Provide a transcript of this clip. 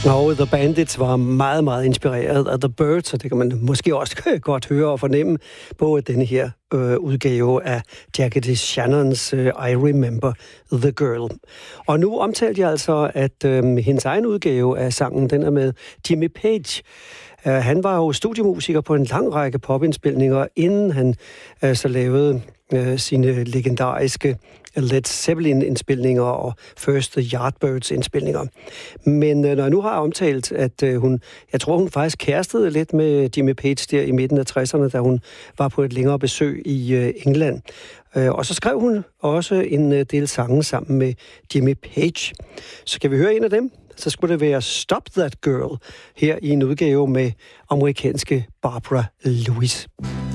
Og The Bandits var meget, meget inspireret af The Byrds, og det kan man måske også godt høre og fornemme på denne her udgave af Jackie Shannons I Remember the Girl. Og nu omtalte jeg altså, at hendes egen udgave af sangen, den er med Jimmy Page. Han var jo studiemusiker på en lang række popindspilninger, inden han så lavede sine legendariske Led Zeppelin-indspilninger og First the Yardbirds-indspilninger. Men når jeg nu har omtalt, at jeg tror, hun faktisk kærestede lidt med Jimmy Page der i midten af 60'erne, da hun var på et længere besøg i England. Og så skrev hun også en del sange sammen med Jimmy Page. Så kan vi høre en af dem? Så skulle det være Stop That Girl, her i en udgave med amerikanske Barbara Lewis.